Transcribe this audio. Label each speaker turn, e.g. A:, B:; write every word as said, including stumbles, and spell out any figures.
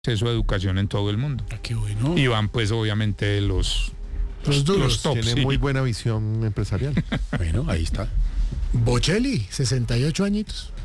A: acceso a educación en todo el mundo.
B: Ah, qué bueno.
A: Y van pues obviamente los,
B: Los duros.
A: los tops.
C: Tiene
A: Sí.
C: muy buena visión empresarial.
B: Bueno, ahí está. Bocelli, sesenta y ocho añitos.